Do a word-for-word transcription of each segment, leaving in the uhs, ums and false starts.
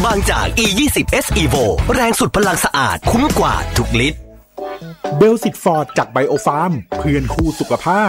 บางจาก อี ยี่สิบ เอส Evo แรงสุดพลังสะอาดคุ้มกว่าทุกลิตรเบลสิตฟอร์ดจากไบโอฟาร์มเพื่อนคู่สุขภาพ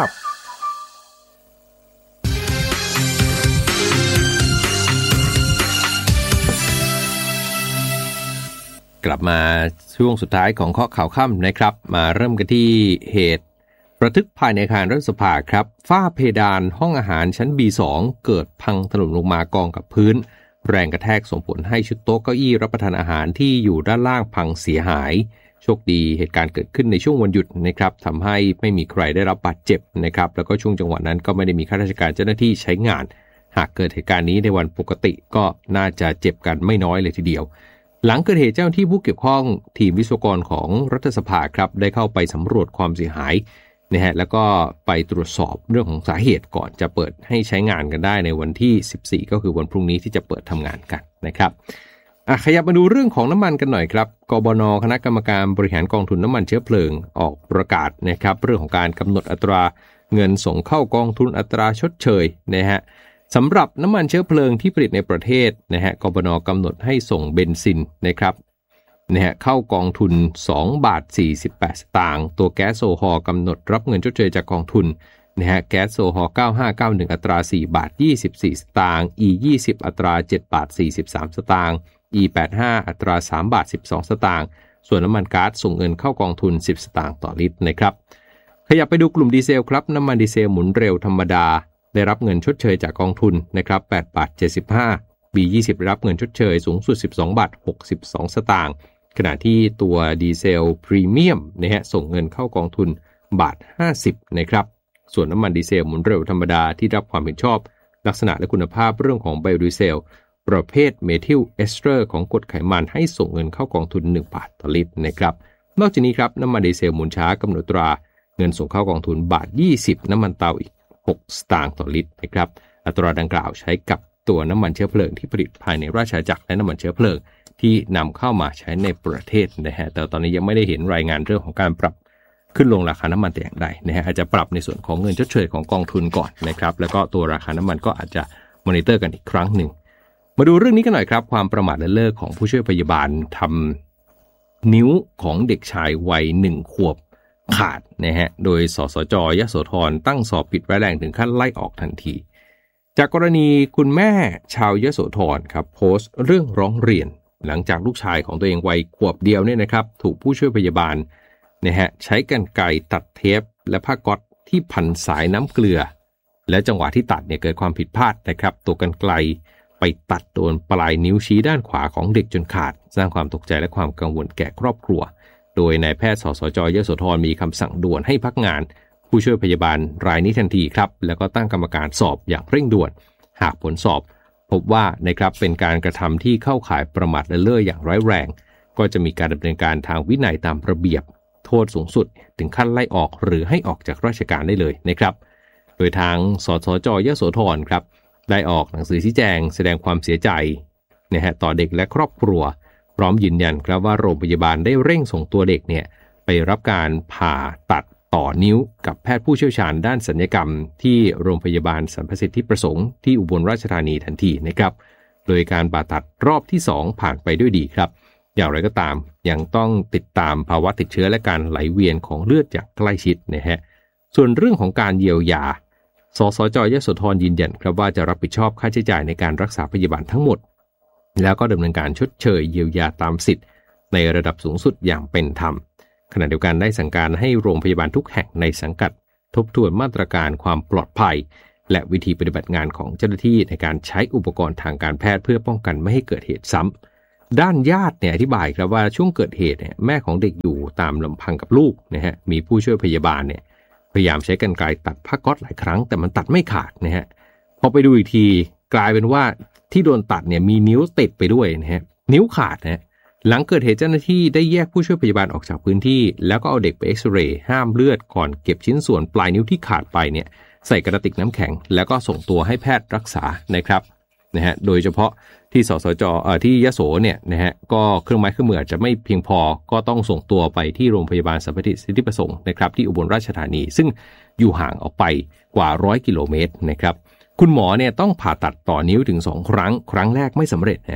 กลับมาช่วงสุดท้ายของข้อข่าวค่ำนะครับมาเริ่มกันที่เหตุระทึกภายในอาคารรัฐสภาครับฝ้าเพดานห้องอาหารชั้น บี สอง เกิดพังถล่มลงมากองกับพื้นแรงกระแทกส่งผลให้ชุดโต๊ะเก้าอี้รับประทานอาหารที่อยู่ด้านล่างพังเสียหายโชคดีเหตุการณ์เกิดขึ้นในช่วงวันหยุดนะครับทำให้ไม่มีใครได้รับบาดเจ็บนะครับแล้วก็ช่วงจังหวะนั้นก็ไม่ได้มีข้าราชการเจ้าหน้าที่ใช้งานหากเกิดเหตุการณ์นี้ในวันปกติก็น่าจะเจ็บกันไม่น้อยเลยทีเดียวหลังเกิดเหตุเจ้าหน้าที่ผู้เกี่ยวข้องทีมวิศวกรของรัฐสภาครับได้เข้าไปสำรวจความเสียหายนะฮะแล้วก็ไปตรวจสอบเรื่องของสาเหตุก่อนจะเปิดให้ใช้งานกันได้ในวันที่สิบสี่ก็คือวันพรุ่งนี้ที่จะเปิดทำงานกันนะครับอ่ะขยับมาดูเรื่องของน้ำมันกันหน่อยครับกบน.คณะกรรมการบริหารกองทุนน้ำมันเชื้อเพลิงออกประกาศนะครับเรื่องของการกำหนดอัตราเงินส่งเข้ากองทุนอัตราชดเชยนะฮะสำหรับน้ำมันเชื้อเพลิงที่ผลิตในประเทศนะฮะกบน.กำหนดให้ส่งเบนซินนะครับนะฮะเข้ากองทุนสองบาทสี่สิบแปดสตางค์ตัวแก๊สโซฮอล์กำหนดรับเงินชดเชยจากกองทุนนะฮะแก๊สโซฮอล์เก้าห้าเก้าหนึ่งอัตราสี่บาทยี่สิบสี่สตางค์ อี ยี่สิบอัตราเจ็ดบาทสี่สิบสามสตางค์ อี แปดสิบห้าอัตราสามบาทสิบสองสตางค์ส่วนน้ำมันก๊าซส่งเงินเข้ากองทุนสิบสตางค์ต่อลิตรนะครับขยับไปดูกลุ่มดีเซลครับน้ำมันดีเซลหมุนเร็วธรรมดาได้รับเงินชดเชยจากกองทุนนะครับแปดบาทเจ็ดสิบห้า บี ยี่สิบรับเงินชดเชยสูงสุดสิบสองบาทหกสิบสองสตางค์ขณะที่ตัวดีเซลพรีเมียมนะฮะส่งเงินเข้ากองทุนบาทห้าสิบนะครับส่วนน้ำมันดีเซลหมุนเร็วธรรมดาที่รับความเห็นชอบลักษณะและคุณภาพเรื่องของไบโอดีเซลประเภทเมทิลเอสเตอร์ของกรดไขมันให้ส่งเงินเข้ากองทุนหนึ่งบาทต่อลิตรนะครับนอกจากนี้ครับน้ำมันดีเซลหมุนช้ากำหนดตราเงินส่งเข้ากองทุนบาทยี่สิบน้ำมันเตาอีกหกสตางค์ต่อลิตรนะครับอัตราดังกล่าวใช้กับตัวน้ำมันเชื้อเพลิงที่ผลิตภายในราชอาณาจักรและน้ำมันเชื้อเพลิงที่นำเข้ามาใช้ในประเทศนะฮะแต่ตอนนี้ยังไม่ได้เห็นรายงานเรื่องของการปรับขึ้นลงราคาน้ำมันแต่อย่างใดนะฮะอาจจะปรับในส่วนของเงินชดเชยของกองทุนก่อนนะครับแล้วก็ตัวราคาน้ำมันก็อาจจะมอนิเตอร์กันอีกครั้งหนึ่งมาดูเรื่องนี้กันหน่อยครับความประมาทเลินเล่อของผู้ช่วยพยาบาลทำนิ้วของเด็กชายวัยหนึ่งขวบขาดนะฮะโดยสสจ.ยโสธรตั้งสอบปิดร้ายแรงถึงขั้นไล่ออกทันทีจากกรณีคุณแม่ชาวยโสธรครับโพสต์เรื่องร้องเรียนหลังจากลูกชายของตัวเองวัยขวบเดียวเนี่ยนะครับถูกผู้ช่วยพยาบาลนะฮะใช้กรรไกรตัดเทปและผ้าก๊อซที่พันสายน้ำเกลือและจังหวะที่ตัดเนี่ยเกิดความผิดพลาดนะครับตัวกรรไกรไปตัดโดนปลายนิ้วชี้ด้านขวาของเด็กจนขาดสร้างความตกใจและความกังวลแก่ครอบครัวโดยนายแพทย์สสจ.ยโสธรมีคำสั่งด่วนให้พักงานผู้ช่วยพยาบาลรายนี้ทันทีครับแล้วก็ตั้งกรรมการสอบอย่างเร่งด่วนหากผลสอบพบว่านะครับเป็นการกระทำที่เข้าข่ายประมาทเลินเล่ออย่างร้ายแรงก็จะมีการดำเนินการทางวินัยตามระเบียบโทษสูงสุดถึงขั้นไล่ออกหรือให้ออกจากราชการได้เลยนะครับโดยทางสสจ.ยโสธรครับได้ออกหนังสือชี้แจงแสดงความเสียใจนะฮะต่อเด็กและครอบครัวพร้อมยืนยันครับว่าโรงพยาบาลได้เร่งส่งตัวเด็กเนี่ยไปรับการผ่าตัดต่อนิ้วกับแพทย์ผู้เชี่ยวชาญด้านศัลยกรรมที่โรงพยาบาลสรรพสิทธิประสงค์ที่อุบลราชธานีทันทีนะครับโดยการผ่าตัดรอบที่สองผ่านไปด้วยดีครับอย่างไรก็ตามยังต้องติดตามภาวะติดเชื้อและการไหลเวียนของเลือดอย่างใกล้ชิดนะฮะส่วนเรื่องของการเยียวยาสสจ.ยโสธรยืนยันครับว่าจะรับผิดชอบค่าใช้จ่ายในการรักษาพยาบาลทั้งหมดแล้วก็ดำเนินการชดเชยเยียวยาตามสิทธิ์ในระดับสูงสุดอย่างเป็นธรรมขณะเดียวกันได้สั่งการให้โรงพยาบาลทุกแห่งในสังกัดทบทวนมาตรการความปลอดภัยและวิธีปฏิบัติงานของเจ้าหน้าที่ในการใช้อุปกรณ์ทางการแพทย์เพื่อป้องกันไม่ให้เกิดเหตุซ้ำด้านญาติเนี่ยอธิบายครับว่าช่วงเกิดเหตุเนี่ยแม่ของเด็กอยู่ตามลำพังกับลูกนะฮะมีผู้ช่วยพยาบาลเนี่ยพยายามใช้กรรไกรตัดผ้าก๊อซหลายครั้งแต่มันตัดไม่ขาดนะฮะพอไปดูอีกทีกลายเป็นว่าที่โดนตัดเนี่ยมีนิ้วติดไปด้วยนะฮะนิ้วขาดนะฮะหลังเกิดเหตุเจ้าหน้าที่ได้แยกผู้ช่วยพยาบาลออกจากพื้นที่แล้วก็เอาเด็กไปเอ็กซเรย์ห้ามเลือดก่อนเก็บชิ้นส่วนปลายนิ้วที่ขาดไปเนี่ยใส่กระติกน้ำแข็งแล้วก็ส่งตัวให้แพทย์รักษานะครับนะฮะโดยเฉพาะที่สสจ.เอ่อที่ยโสเนี่ยนะฮะก็เครื่องไม้เครื่องมืออาจจะไม่เพียงพอก็ต้องส่งตัวไปที่โรงพยาบาลสรรพสิทธิประสงค์นะครับที่อุบลราชธานีซึ่งอยู่ห่างออกไปกว่าร้อยกิโลเมตรนะครับคุณหมอเนี่ยต้องผ่าตัดต่อนิ้วถึงสองครั้งครั้งแรกไม่สำเร็จนะฮะ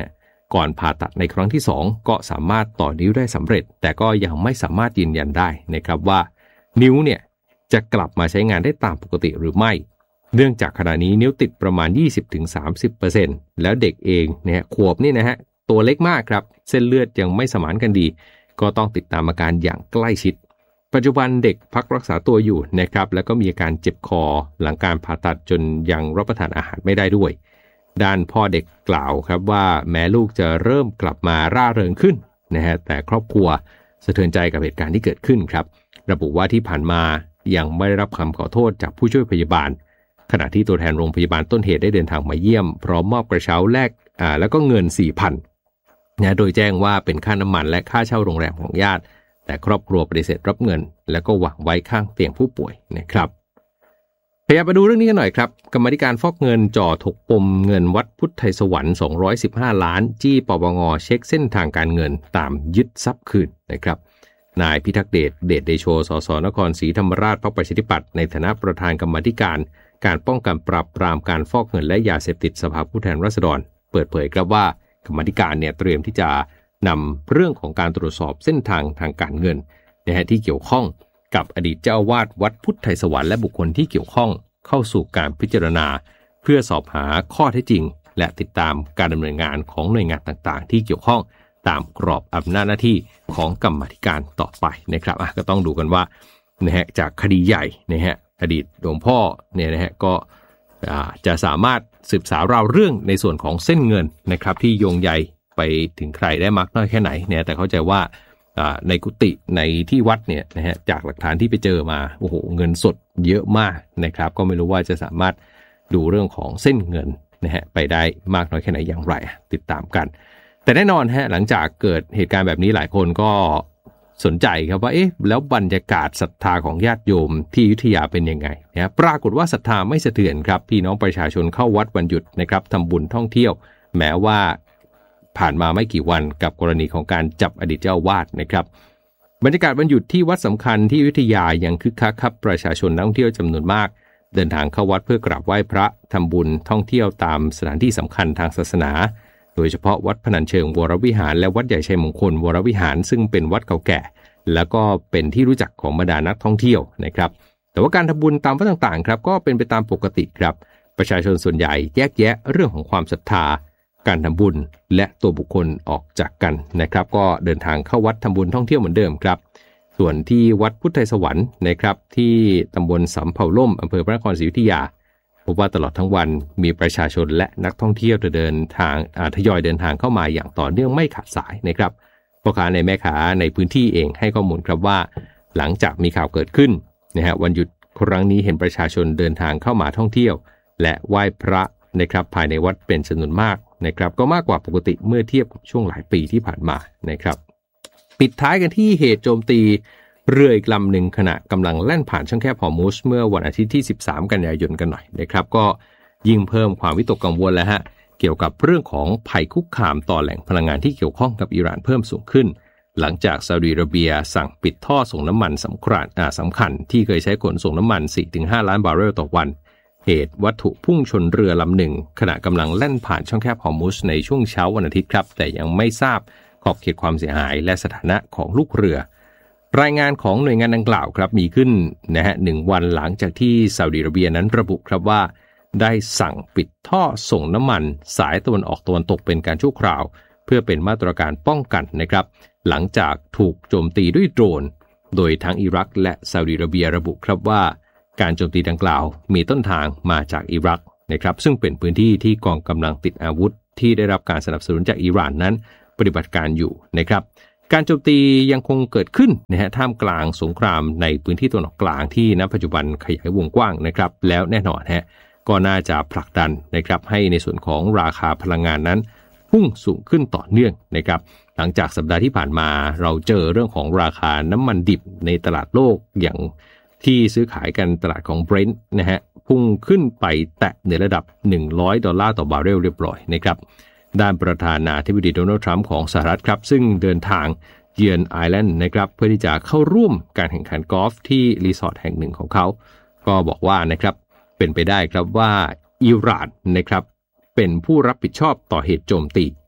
ก่อนผ่าตัดในครั้งที่สองก็สามารถต่อนิ้วได้สำเร็จแต่ก็ยังไม่สามารถยืนยันได้นะครับว่านิ้วเนี่ยจะกลับมาใช้งานได้ตามปกติหรือไม่เนื่องจากขณะนี้นิ้วติดประมาณ ยี่สิบถึงสามสิบเปอร์เซ็นต์ แล้วเด็กเองเนี่ยขวบนี่นะฮะตัวเล็กมากครับเส้นเลือดยังไม่สมานกันดีก็ต้องติดตามอาการอย่างใกล้ชิดปัจจุบันเด็กพักรักษาตัวอยู่นะครับแล้วก็มีอาการเจ็บคอหลังการผ่าตัดจนยังรับประทานอาหารไม่ได้ด้วยด้านพ่อเด็กกล่าวครับว่าแม้ลูกจะเริ่มกลับมาร่าเริงขึ้นนะฮะแต่ครอบครัวสะเทือนใจกับเหตุการณ์ที่เกิดขึ้นครับระบุว่าที่ผ่านมายังไม่ได้รับคำขอโทษจากผู้ช่วยพยาบาลขณะที่ตัวแทนโรงพยาบาลต้นเหตุได้เดินทางมาเยี่ยมพร้อมมอบกระเช้าแลกอ่าแล้วก็เงิน สี่พัน นะโดยแจ้งว่าเป็นค่าน้ำมันและค่าเช่าโรงแรมของญาติแต่ครอบครัวปฏิเสธรับเงินแล้วก็วางไว้ข้างเตียงผู้ป่วยนะครับพยายามไปดูเรื่องนี้กันหน่อยครับกรรมาธิการฟอกเงินจ่อถกปมเงินวัดพุทธไทยสวรรค์สองร้อยสิบห้าล้านจี้ปปงเช็คเส้นทางการเงินตามยึดทรัพย์คืนนะครับนายพิทักษ์เดชเดชเดโชสสนครศรีธรรมราชพรรคประชาธิปัตย์ในฐานะประธานกรรมาธิการการป้องกันปราบปรามการฟอกเงินและยาเสพติดสภาผู้แทนราษฎรเปิดเผยครับว่ากรรมาธิการเนี่ยเตรียมที่จะนำเรื่องของการตรวจสอบเส้นทางทางการเงินนะฮะที่เกี่ยวข้องกับอดีตเจ้าอาวาสวัดพุทธไทยสวรรค์และบุคคลที่เกี่ยวข้องเข้าสู่การพิจารณาเพื่อสอบหาข้อเท็จจริงและติดตามการดำเนินงานของหน่วยงานต่างๆที่เกี่ยวข้องตามกรอบอำนาจหน้าที่ของกรรมาธิการต่อไปนะครับอ่ะก็ต้องดูกันว่านะฮะจากคดีใหญ่นะฮะอดีตหลวงพ่อเนี่ยนะฮะก็จะสามารถสืบสาวราวเรื่องในส่วนของเส้นเงินนะครับที่โยงใยไปถึงใครได้มากน้อยแค่ไหนเนี่ยแต่เข้าใจว่าในกุฏิในที่วัดเนี่ยนะฮะจากหลักฐานที่ไปเจอมาโอ้โหเงินสดเยอะมากนะครับก็ไม่รู้ว่าจะสามารถดูเรื่องของเส้นเงินนะฮะไปได้มากน้อยแค่ไหนอย่างไรติดตามกันแต่แน่นอนฮะหลังจากเกิดเหตุการณ์แบบนี้หลายคนก็สนใจครับว่าเอ๊ะแล้วบรรยากาศศรัทธาของญาติโยมที่อยุธยาเป็นยังไงนะปรากฏว่าศรัทธาไม่สะเทือนครับพี่น้องประชาชนเข้าวัดวันหยุดนะครับทำบุญท่องเที่ยวแม้ว่าผ่านมาไม่กี่วันกับกรณีของการจับอดีตเจ้าอาวาสนะครับบรรยากาศวันหยุดที่วัดสำคัญที่อยุธยายังคึกคักครับประชาชนนักท่องเที่ยวจำนวนมากเดินทางเข้าวัดเพื่อกราบไหว้พระทำบุญท่องเที่ยวตามสถานที่สำคัญทางศาสนาโดยเฉพาะวัดพนัญเชิงวรวิหารและวัดใหญ่ชัยมงคลวรวิหารซึ่งเป็นวัดเก่าแก่แล้วก็เป็นที่รู้จักของบรรดานักท่องเที่ยวนะครับแต่ว่าการทำบุญตามวัดต่างๆครับก็เป็นไปตามปกติครับประชาชนส่วนใหญ่แยกแยะเรื่องของความศรัทธาการทำบุญและตัวบุคคลออกจากกันนะครับก็เดินทางเข้าวัดทำบุญท่องเที่ยวเหมือนเดิมครับส่วนที่วัดพุทธไทยสวรรค์นะครับที่ตำบลสำเภาล่มอำเภอพระนครศรีอยุธยาพบว่าตลอดทั้งวันมีประชาชนและนักท่องเที่ยวเดินทางทยอยเดินทางเข้ามาอย่างต่อเนื่องไม่ขาดสายนะครับพ่อค้าในแม่ค้าในพื้นที่เองให้ข้อมูลครับว่าหลังจากมีข่าวเกิดขึ้นนะฮะวันหยุดครั้งนี้เห็นประชาชนเดินทางเข้ามาท่องเที่ยวและไหว้พระนะครับภายในวัดเป็นจำนวนมากนะครับก็มากกว่าปกติเมื่อเทียบกับช่วงหลายปีที่ผ่านมานะครับปิดท้ายกันที่เหตุโจมตีเรืออีกลำหนึ่งขณะกำลังแล่นผ่านช่องแคบฮอร์มุซเมื่อวันอาทิตย์ที่สิบสามกันยายนกันหน่อยนะครับก็ยิ่งเพิ่มความวิตกกังวลแล้วฮะเกี่ยวกับเรื่องของภัยคุกคามต่อแหล่งพลังงานที่เกี่ยวข้องกับอิหร่านเพิ่มสูงขึ้นหลังจากซาอุดิอาระเบียสั่งปิดท่อส่งน้ำมันสำคัญอ่าสำคัญที่เคยใช้ขนส่งน้ำมัน สี่ถึงห้า ล้านบาร์เรลต่อวันเหตุวัตถุพุ่งชนเรือลำหนึ่งขณะกำลังแล่นผ่านช่องแคบฮอร์มุซในช่วงเช้าวันอาทิตย์ครับแต่ยังไม่ทราบขอบเขตความเสียหายและสถานะของลูกเรือรายงานของหน่วยงานดังกล่าวครับมีขึ้นนะฮะหนึ่งวันหลังจากที่ซาอุดิอาระเบียนั้นระบุครับว่าได้สั่งปิดท่อส่งน้ำมันสายตะวันออกตะวันตกเป็นการชั่วคราวเพื่อเป็นมาตรการป้องกันนะครับหลังจากถูกโจมตีด้วยโดรนโดยทั้งอิรักและซาอุดิอาระเบียระบุครับว่าการโจมตีดังกล่าวมีต้นทางมาจากอิรักนะครับซึ่งเป็นพื้นที่ที่กองกำลังติดอาวุธที่ได้รับการสนับสนุนจากอิหร่านนั้นปฏิบัติการอยู่นะครับการโจมตียังคงเกิดขึ้นนะฮะท่ามกลางสงครามในพื้นที่ตะวันออกกลางที่ณปัจจุบันขยายวงกว้างนะครับแล้วแน่นอนฮะก็น่าจะผลักดันนะครับให้ในส่วนของราคาพลังงานนั้นพุ่งสูงขึ้นต่อเนื่องนะครับหลังจากสัปดาห์ที่ผ่านมาเราเจอเรื่องของราคาน้ำมันดิบในตลาดโลกอย่างที่ซื้อขายกันตลาดของ Brent นะฮะพุ่งขึ้นไปแตะในระดับหนึ่งร้อยดอลลาร์ต่อบาร์เรลเรียบร้อยนะครับด้านประธานาธิบดีโดนัลด์ทรัมป์ของสหรัฐครับซึ่งเดินทางเยือนไอร์แลนด์นะครับเพื่อที่จะเข้าร่วมการแข่งขันกอล์ฟที่รีสอร์ทแห่งหนึ่งของเขาก็บอกว่านะครับเป็นไปได้ครับว่าอิหร่านนะครับเป็นผู้รับผิดชอบต่อเหตุโจมตี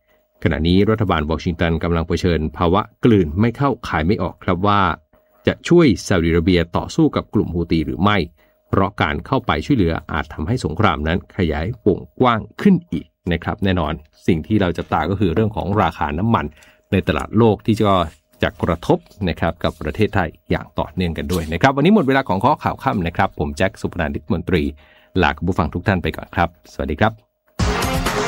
ขณะนี้รัฐบาลวอชิงตันกำลังเผชิญภาวะกลืนไม่เข้าขายไม่ออกครับว่าจะช่วยซาอุดิอาระเบียต่อสู้กับกลุ่มฮูตีหรือไม่เพราะการเข้าไปช่วยเหลืออาจทำให้สงครามนั้นขยายวงกว้างขึ้นอีกนะครับแน่นอนสิ่งที่เราจะตามก็คือเรื่องของราคาน้ำมันในตลาดโลกที่จะจะกระทบนะครับกับประเทศไทยอย่างต่อเนื่องกันด้วยนะครับวันนี้หมดเวลาของข้อข่าวค่ำนะครับผมแจ็คสุพนันท์ นิตมนตรีลาคุณผู้ฟังทุกท่านไปก่อนครับสวัสดีครับ